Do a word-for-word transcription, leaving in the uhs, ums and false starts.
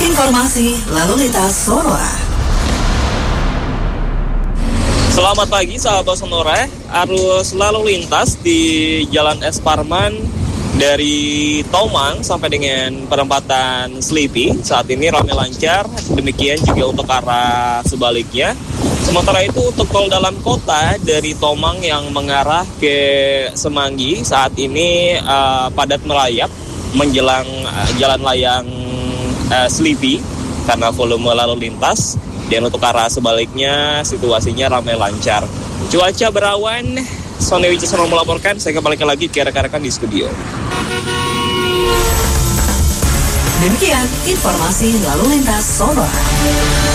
Informasi lalu lintas Sonora. Selamat pagi sahabat Sonora. Arus lalu lintas di Jalan Es Parman dari Tomang sampai dengan perempatan Selipi saat ini ramai lancar. Demikian juga untuk arah sebaliknya. Sementara itu untuk tol dalam kota dari Tomang yang mengarah ke Semanggi saat ini uh, padat merayap menjelang uh, jalan layang uh, Selipi karena volume lalu lintas. Dan untuk arah sebaliknya situasinya ramai lancar. Cuaca berawan, Sony Wijasono melaporkan. Saya kembalikan lagi ke rekan-rekan di studio. Demikian informasi lalu lintas Sonora.